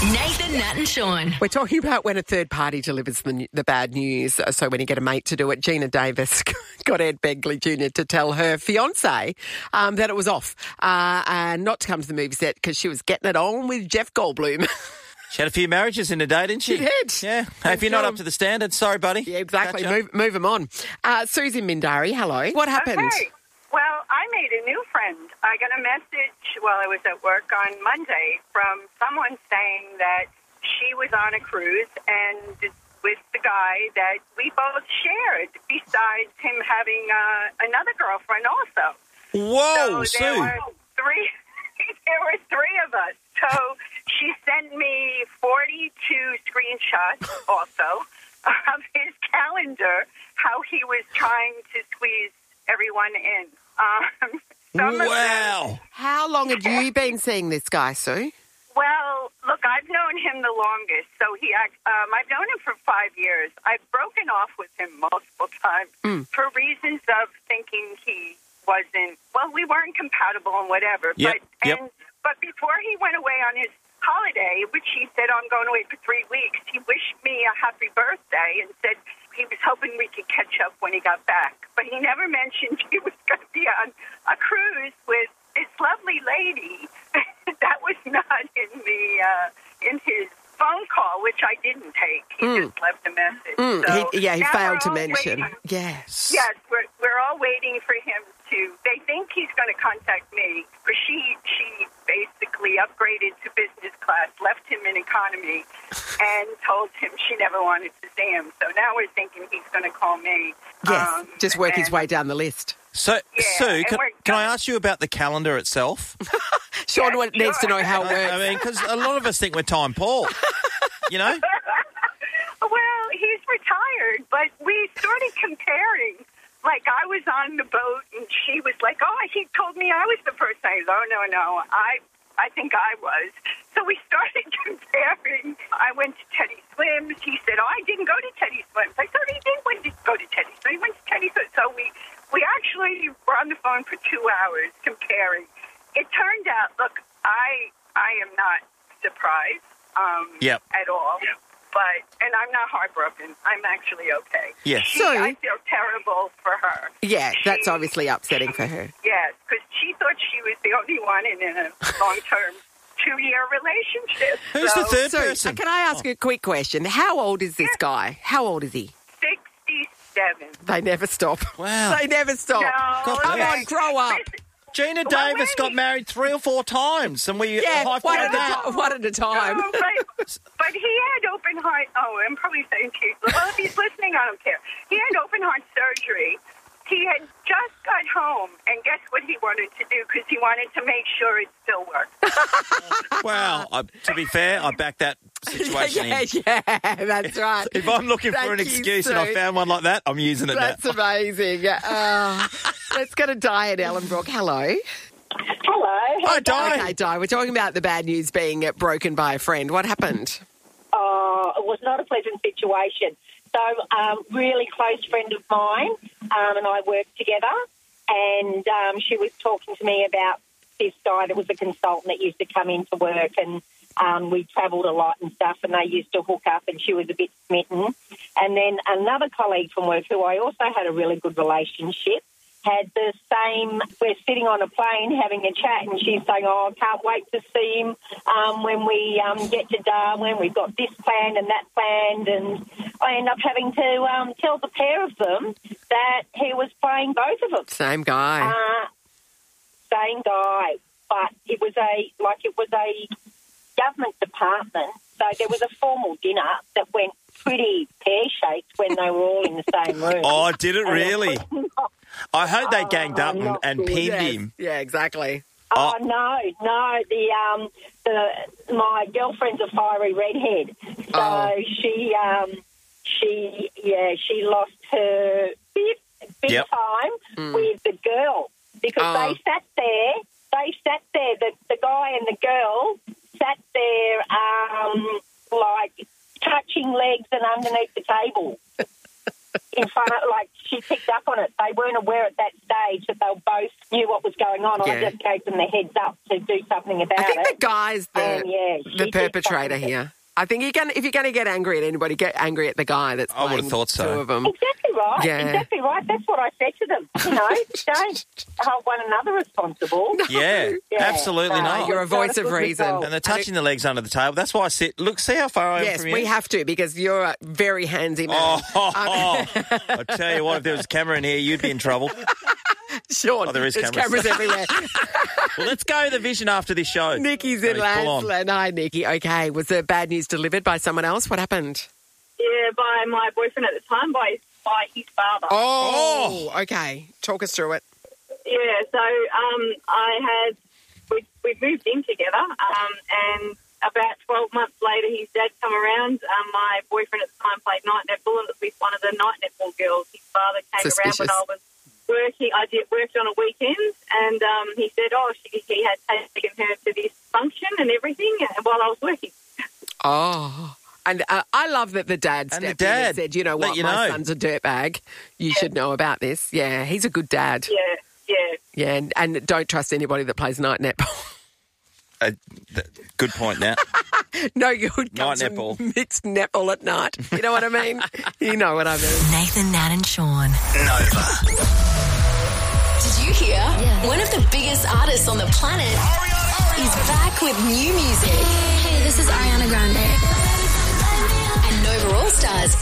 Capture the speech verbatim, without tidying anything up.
Nathan, Nat and Sean. We're talking about when a third party delivers the, the bad news. So when you get a mate to do it, Gina Davis got Ed Begley Junior to tell her fiancé um, that it was off uh, and not to come to the movie set because she was getting it on with Jeff Goldblum. She had a few marriages in a day, didn't she? She did. Yeah. Hey, if you're not up to the standard, sorry, buddy. Yeah, exactly. Move, move them on. Uh, Susie Mindari, hello. What happened? Okay. Well, I made a new friend. I got a message while I was at work on Monday from someone saying that she was on a cruise and with the guy that we both shared, besides him having uh, another girlfriend also. Whoa, so there Sue. Were three, there were three of us. So she sent me forty-two screenshots also of his calendar, how he was trying to squeeze everyone in. Um, some of Wow. them, How long had you been seeing this guy, Sue? well, look, I've known him the longest. So he, act- um, I've known him for five years. I've broken off with him multiple times Mm. for reasons of thinking he wasn't, well, we weren't compatible and whatever. Yep, But, yep. and, but before he went away on his holiday, which he said, I'm going away for three weeks, he wished me a happy birthday and said he was hoping we could catch up when he got back. But he never mentioned he was going to be on a cruise with this lovely lady. That was not in the uh, in his phone call, which I didn't take. He Mm. just left a message. Mm, So he, yeah, he now failed we're to all mention. waiting. Yes. Yes, we're we're all waiting for him to. They think he's going to contact me, because she she basically upgraded to business class, left him in economy, and told him she never wanted to see him. So now we're thinking he's going to call me. Yes, um, just work his and- way down the list. So, Yeah, Sue, and can, we're can I gonna- ask you about the calendar itself? Sean Yeah, wa- needs to sure. know how it works. I mean, because a lot of us think we're Time Paul. You know? Well, he's retired, but we started comparing. Like, I was on the boat, and she was like, oh, he told me I was the person. I was, oh, no, no, I I think I was. So we started comparing. I went to Teddy Swims. He said, oh, I didn't go to Teddy Swims. I thought he did went to go to Teddy Swims. He went to Teddy Swims. So we, we actually were on the phone for two hours comparing. It turned out, look, I I am not surprised um, Yep. at all. But, and I'm not heartbroken. I'm actually okay. Yes. She, So- I feel terrible for her. Yeah, that's She- obviously upsetting for her. Yes, because she thought she was the only one in a long-term two-year relationship. Who's so the third So, person? uh, can I ask a quick question? How old is this guy? How old is he? sixty-seven. They never stop. Wow. They never stop. No, God Come bless. on, grow up. Listen, Gina Well, Davis wait. got married three or four times, and we Yeah, high one fived at, that. a ti- one at a time. no, but, but he had open heart. Oh, I'm probably saying to you. Well, if he's listening, I don't care. He had open heart surgery. He had just got home, and guess what he wanted to do? Because he wanted to make sure it still worked. Wow. I, to be fair, I back that situation yeah, in. yeah, that's right. If I'm looking for Thank an you, excuse and I Sue. found one like that, I'm using it That's now. amazing. Uh, let's go to Di at Ellenbrook. Hello. Hello. Hi, Di. Okay, Di, we're talking about the bad news being uh, broken by a friend. What happened? Uh, it was not a pleasant situation. So, um, really close friend of mine um, and I worked together, and um, she was talking to me about this guy that was a consultant that used to come into work, and um, we travelled a lot and stuff, and they used to hook up, and she was a bit smitten. And then another colleague from work who I also had a really good relationship had the same, we're sitting on a plane having a chat, and she's saying, oh, I can't wait to see him um, when we um, get to Darwin. We've got this planned and that planned, and I end up having to um, tell the pair of them that he was playing both of them. Same guy. Uh, same guy, but it was a, like it was a government department, so there was a formal dinner that went pretty pear-shaped when they were all in the same room. Oh, did it And really? I hope they ganged up and, not and good. pinned Yes. him. Yeah, exactly. Oh, no, no. The um, the my girlfriend's a fiery redhead, so Oh. she um, she yeah, she lost her big, big Yep. time with the girl because Oh. they sat there. They sat there. The the guy and the girl sat there, um, like touching legs and underneath the table. In front of, like, she picked up on it. They weren't aware at that stage that they both knew what was going on. Yeah. I just gave them the heads up to do something about I think it. the guy's the And, yeah. She the did perpetrator something. here. I think you're going if you're going to get angry at anybody, get angry at the guy that's I would have playing thought so. two of them. Exactly right. Yeah. Exactly right. That's what I said to them. You know, don't hold one another responsible. Yeah, Yeah. absolutely No, not. You're a it's not voice of good reason. result. And they're touching the legs under the table. That's why I sit. Look, see how far I am Yes, from you? we have to because you're a very handsy man. Oh, I tell you what, if there was a camera in here, you'd be in trouble. Sean, Oh, there is there's cameras. cameras everywhere. Well, let's go the vision after this show. Nikki's in Very full on. Lansland. Hi, Nikki. Okay, was the bad news delivered by someone else? What happened? Yeah, by my boyfriend at the time, by by his father. Oh, okay. Talk us through it. Yeah, so um, I had we we moved in together, um, and about twelve months later, his dad come around. Um, my boyfriend at the time played night netball and was with one of the night netball girls. His father came Suspicious. around when I was working. I did worked on a weekend, and um, he said, "Oh, she, he had taken her to this function and everything," while I was working. Oh. And uh, I love that the dad And the stepped in and dad said, you know let what, you my know. son's a dirtbag. You should know about this. Yeah, he's a good dad. Yeah, yeah. Yeah, and, and don't trust anybody that plays night netball. Uh, th- good point now. No good comes Night from netball. mixed netball at night. You know what I mean? You know what I mean. Nathan, Nat and Sean. Nova. Did you hear? One of the biggest artists on the planet is back with new music. Hey, this is Ariana Grande. And Nova All Stars